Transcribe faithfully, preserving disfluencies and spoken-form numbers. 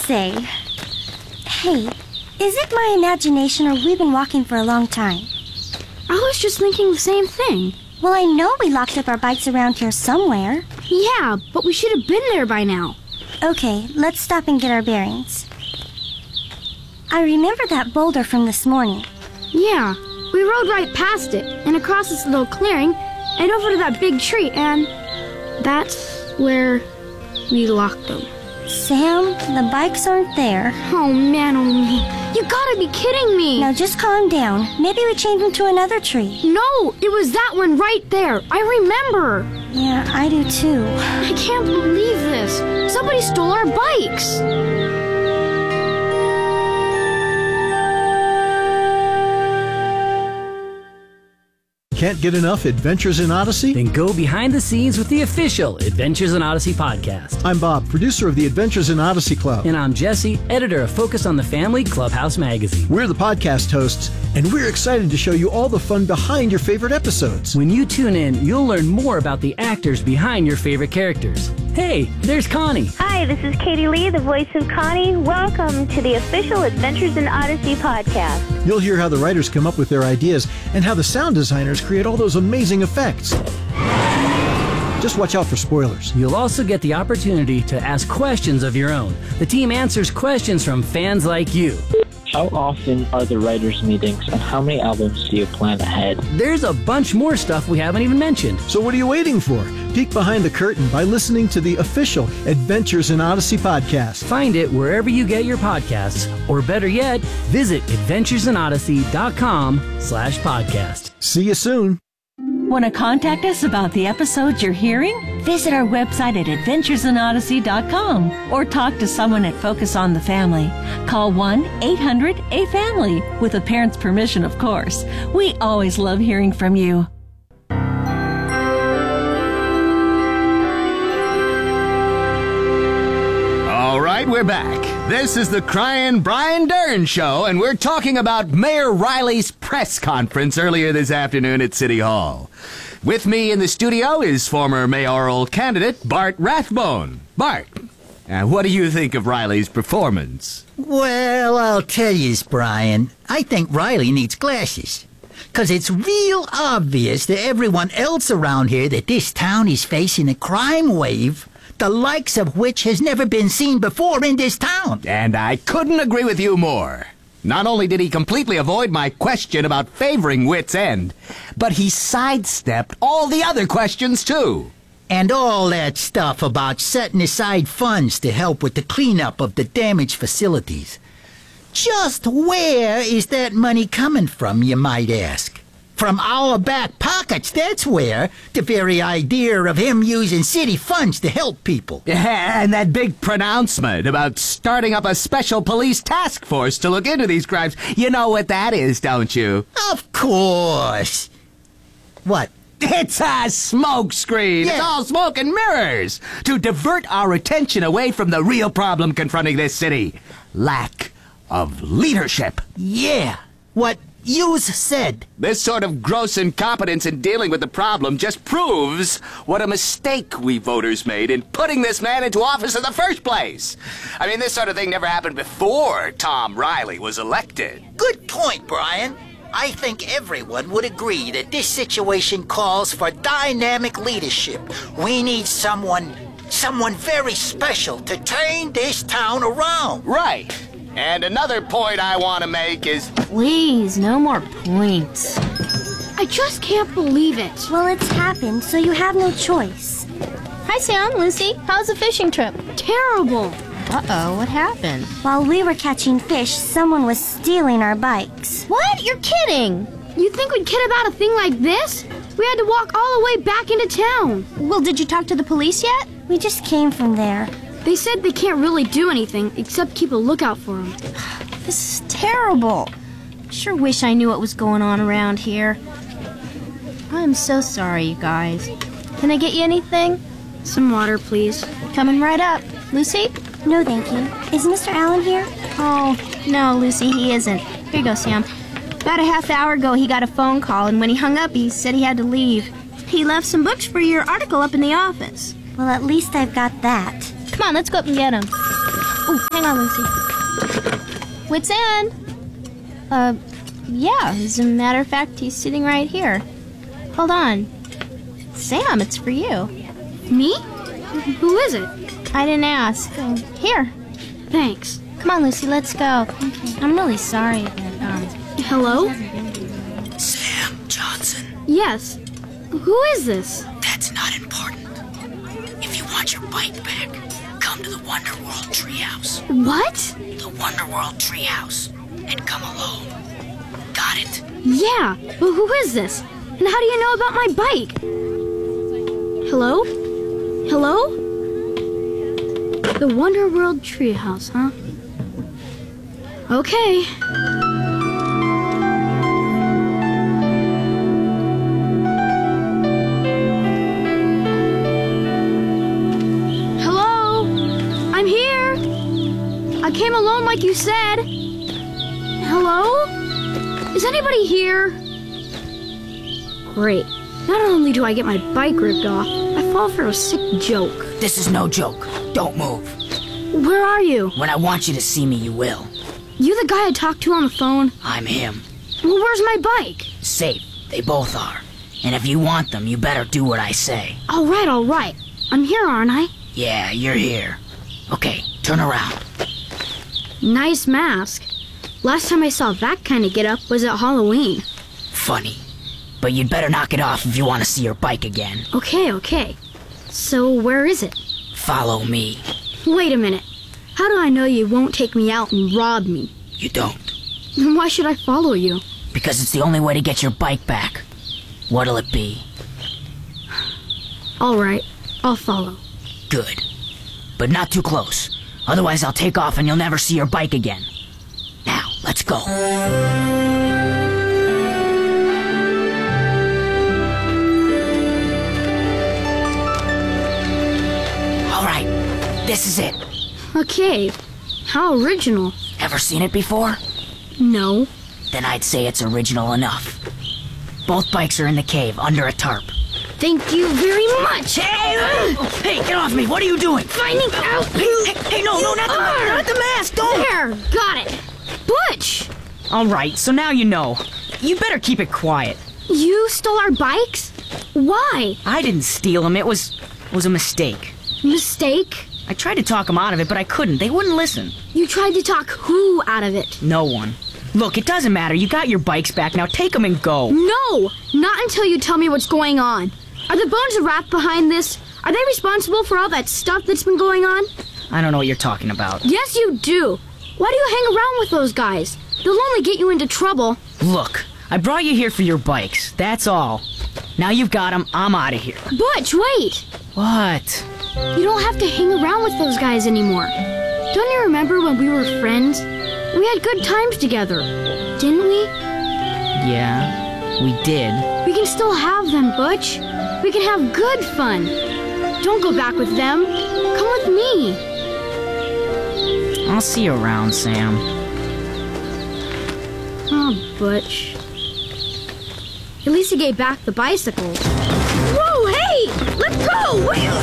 say. Hey, is it my imagination or we've been walking for a long time? I was just thinking the same thing. Well, I know we locked up our bikes around here somewhere. Yeah, but we should have been there by now. Okay, let's stop and get our bearings. I remember that boulder from this morning. Yeah, we rode right past it and across this little clearing and over to that big tree, and that's where we locked them. Sam, the bikes aren't there. Oh, man, oh, man. You gotta be kidding me. Now just calm down. Maybe we changed them to another tree. No, it was that one right there. I remember. Yeah, I do too. I can't believe this. Somebody stole our bikes. Can't get enough Adventures in Odyssey? Then go behind the scenes with the official Adventures in Odyssey podcast. I'm Bob, producer of the Adventures in Odyssey Club. And I'm Jesse, editor of Focus on the Family Clubhouse magazine. We're the podcast hosts, and we're excited to show you all the fun behind your favorite episodes. When you tune in, you'll learn more about the actors behind your favorite characters. Hey, there's Connie. Hi, this is Katie Lee, the voice of Connie. Welcome to the official Adventures in Odyssey podcast. You'll hear how the writers come up with their ideas and how the sound designers create all those amazing effects. Just watch out for spoilers. You'll also get the opportunity to ask questions of your own. The team answers questions from fans like you. How often are the writers' meetings, and how many albums do you plan ahead? There's a bunch more stuff we haven't even mentioned. So what are you waiting for? Peek behind the curtain by listening to the official Adventures in Odyssey podcast. Find it wherever you get your podcasts, or better yet, visit adventuresinodyssey.com slash podcast. See you soon. Want to contact us about the episodes you're hearing? Visit our website at adventures in odyssey dot com or talk to someone at Focus on the Family. Call one eight hundred A family, with a parent's permission, of course. We always love hearing from you. All right, we're back. This is the Crying Brian Dern Show, and we're talking about Mayor Riley's press conference earlier this afternoon at City Hall. With me in the studio is former mayoral candidate Bart Rathbone. Bart, uh, what do you think of Riley's performance? Well, I'll tell you, Brian, I think Riley needs glasses. 'Cause it's real obvious to everyone else around here that this town is facing a crime wave, the likes of which has never been seen before in this town. And I couldn't agree with you more. Not only did he completely avoid my question about favoring Wits End, but he sidestepped all the other questions, too. And all that stuff about setting aside funds to help with the cleanup of the damaged facilities. Just where is that money coming from, you might ask? From our back pockets, that's where. The very idea of him using city funds to help people. Yeah, and that big pronouncement about starting up a special police task force to look into these crimes. You know what that is, don't you? Of course. What? It's a smoke screen. Yeah. It's all smoke and mirrors to divert our attention away from the real problem confronting this city. Lack of leadership. Yeah. What you said. This sort of gross incompetence in dealing with the problem just proves what a mistake we voters made in putting this man into office in the first place. I mean, this sort of thing never happened before Tom Riley was elected. Good point, Brian. I think everyone would agree that this situation calls for dynamic leadership. We need someone, someone very special to turn this town around. Right. And another point I want to make is... Please, no more points. I just can't believe it. Well, it's happened, so you have no choice. Hi, Sam, Lucy. How's the fishing trip? Terrible. Uh-oh, what happened? While we were catching fish, someone was stealing our bikes. What? You're kidding. You think we'd kid about a thing like this? We had to walk all the way back into town. Well, did you talk to the police yet? We just came from there. They said they can't really do anything except keep a lookout for them. This is terrible. Sure wish I knew what was going on around here. I'm so sorry, you guys. Can I get you anything? Some water, please. Coming right up. Lucy? No, thank you. Is Mister Allen here? Oh, no, Lucy, he isn't. Here you go, Sam. About a half hour ago, he got a phone call, and when he hung up, he said he had to leave. He left some books for your article up in the office. Well, at least I've got that. Come on, let's go up and get him. Oh, hang on, Lucy. Wits End? Uh, yeah, as a matter of fact, he's sitting right here. Hold on. Sam, it's for you. Me? Who is it? I didn't ask. Uh, here. Thanks. Come on, Lucy, let's go. I'm really sorry that, um... Hello? Sam Johnson. Yes. Who is this? That's not important. If you want your bike back, come to the Wonderworld Treehouse. What? The Wonderworld Treehouse. And come alone. Got it? Yeah, but who is this? And how do you know about my bike? Hello? Hello? The Wonderworld Treehouse, huh? Okay. Hello? I'm here. I came alone like you said. Hello? Is anybody here? Great. Not only do I get my bike ripped off, I fall for a sick joke. This is no joke. Don't move. Where are you? When I want you to see me, you will. You the guy I talked to on the phone? I'm him. Well, where's my bike? Safe. They both are. And if you want them, you better do what I say. All right, all right. I'm here, aren't I? Yeah, you're here. Okay, turn around. Nice mask. Last time I saw that kind of get-up was at Halloween. Funny. But you'd better knock it off if you want to see your bike again. Okay, okay. So where is it? Follow me. Wait a minute. How do I know you won't take me out and rob me? You don't. Then why should I follow you? Because it's the only way to get your bike back. What'll it be? All right, I'll follow. Good. But not too close. Otherwise I'll take off and you'll never see your bike again. Now, let's go. All right, this is it. A cave. How original. Ever seen it before? No. Then I'd say it's original enough. Both bikes are in the cave, under a tarp. Thank you very much. Hey, uh, hey, get off me. What are you doing? Finding out Hey, hey, hey no, no, not the, not the mask. Don't. There, got it. Butch! All right, so now you know. You better keep it quiet. You stole our bikes? Why? I didn't steal them. It was, it was a mistake. Mistake? I tried to talk them out of it, but I couldn't. They wouldn't listen. You tried to talk who out of it? No one. Look, it doesn't matter. You got your bikes back. Now take them and go. No! Not until you tell me what's going on. Are the Bones of Wrath behind this? Are they responsible for all that stuff that's been going on? I don't know what you're talking about. Yes, you do. Why do you hang around with those guys? They'll only get you into trouble. Look, I brought you here for your bikes. That's all. Now you've got them. I'm out of here. Butch, wait! What? You don't have to hang around with those guys anymore. Don't you remember when we were friends? We had good times together, didn't we? Yeah, we did. We can still have them, Butch. We can have good fun. Don't go back with them. Come with me. I'll see you around, Sam. Oh, Butch. At least he gave back the bicycles. Whoa, hey! Let's go! What are you...